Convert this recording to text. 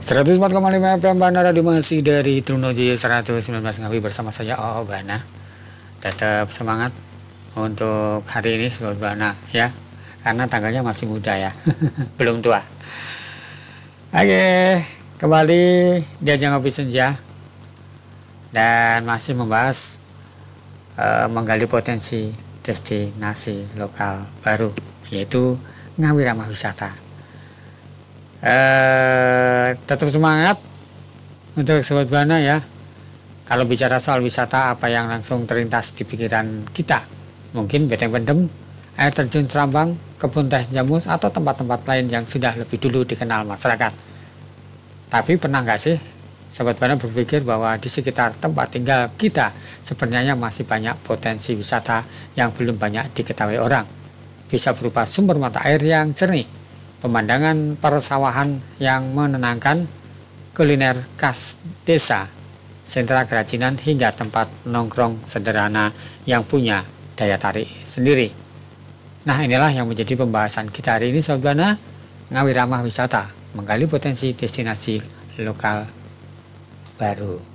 104,5 FM Bana Radio masih dari Trunojoyo 119 Ngawi bersama saya OO Bana. Tetap semangat untuk hari ini Sobat Bana ya, karena tanggalnya masih muda ya, belum tua. Oke, kembali di ajang Ngopi Senja dan masih membahas menggali potensi destinasi lokal baru, yaitu Ngawi Ramah Wisata. Tetap semangat untuk Sobat Bana ya. Kalau bicara soal wisata, apa yang langsung terlintas di pikiran kita? Mungkin Beteng Pendem, air terjun Serambang, kebun teh Jamus, atau tempat-tempat lain yang sudah lebih dulu dikenal masyarakat. Tapi pernah nggak sih Sobat Bana berpikir bahwa di sekitar tempat tinggal kita sebenarnya masih banyak potensi wisata yang belum banyak diketahui orang? Bisa berupa sumber mata air yang jernih, pemandangan persawahan yang menenangkan, kuliner khas desa, sentra kerajinan, hingga tempat nongkrong sederhana yang punya daya tarik sendiri. Nah, inilah yang menjadi pembahasan kita hari ini Sobat Bana, Ngawi Ramah Wisata, menggali potensi destinasi lokal baru.